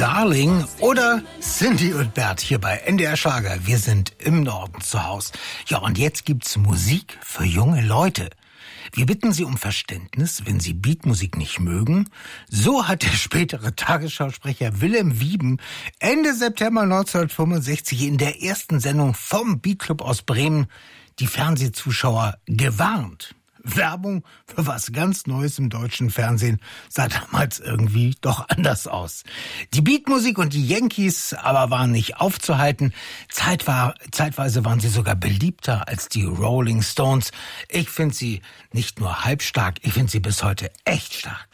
Darling oder Cindy und Bert hier bei NDR Schlager. Wir sind im Norden zu Hause. Ja, und jetzt gibt's Musik für junge Leute. Wir bitten Sie um Verständnis, wenn Sie Beatmusik nicht mögen. So hat der spätere Tagesschausprecher Wilhelm Wieben Ende September 1965 in der ersten Sendung vom Beatclub aus Bremen die Fernsehzuschauer gewarnt. Werbung für was ganz Neues im deutschen Fernsehen sah damals irgendwie doch anders aus. Die Beatmusik und die Yankees aber waren nicht aufzuhalten. Zeitweise waren sie sogar beliebter als die Rolling Stones. Ich finde sie nicht nur halbstark, ich finde sie bis heute echt stark.